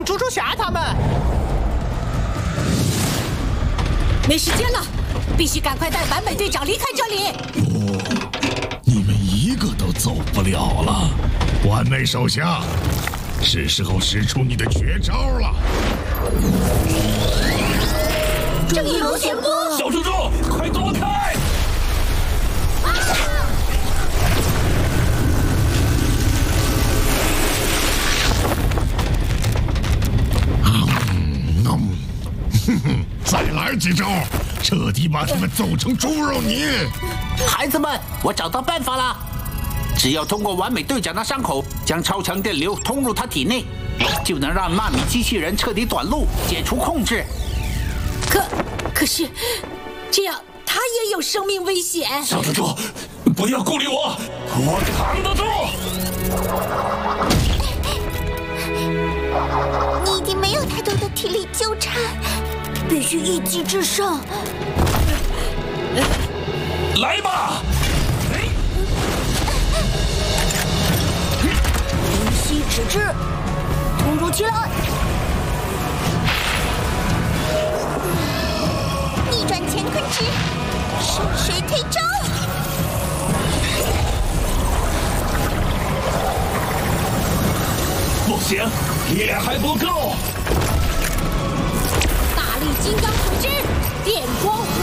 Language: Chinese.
猪猪侠他们。 没时间了，必须赶快带完美队长离开这里。 你们一个都走不了了，完美手下，是时候使出你的绝招了。 正义龙卷波！ 小猪猪，快躲开！ 再来几招，彻底把他们揍成猪肉泥！ 孩子们，我找到办法了，只要通过完美队长的伤口，将超强电流通入他体内，就能让纳米机器人彻底短路，解除控制。 可是，这样他也有生命危险。 小猪猪，不要顾虑我，我扛得住。 你已经没有太多的体力纠缠，必须一击制胜。 来吧！ 灵犀指之，突如其来！逆转乾坤之深水推舟。 不行，也还不够。 大力金刚组织，电光火